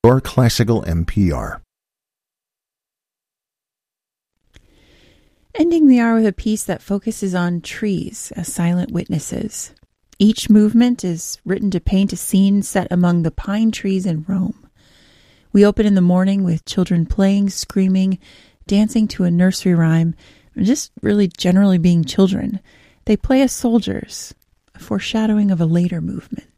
Your Classical NPR. Ending the hour with a piece that focuses on trees as silent witnesses. Each movement is written to paint a scene set among the pine trees in Rome. We open in the morning with children playing, screaming, dancing to a nursery rhyme, and just really generally being children. They play as soldiers, a foreshadowing of a later movement.